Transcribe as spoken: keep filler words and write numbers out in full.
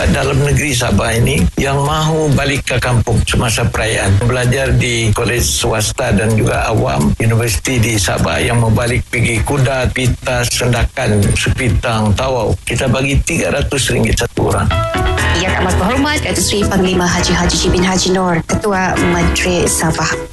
juga dalam negeri Sabah ini yang mahu balik ke kampung semasa perayaan. Belajar di kolej swasta dan juga awam universiti di Sabah yang mau balik pergi Kudat, Pitas, Sendakan, Sepitang, Tawau. Kita bagi tiga ratus ringgit satu orang. Yang amat berhormat Datuk Seri Panglima Haji Haji Bin Haji Nur, Ketua Menteri Sabah.